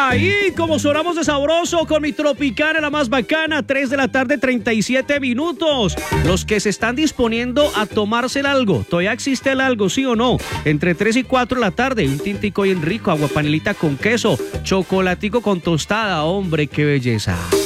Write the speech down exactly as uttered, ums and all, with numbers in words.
Ahí, como sonamos de sabroso con mi Tropicana, la más bacana, tres de la tarde, treinta y siete minutos. Los que se están disponiendo a tomarse el algo, ¿todavía existe el algo, sí o no? Entre tres y cuatro de la tarde, un tintico bien rico, aguapanelita con queso, chocolatico con tostada, hombre, qué belleza.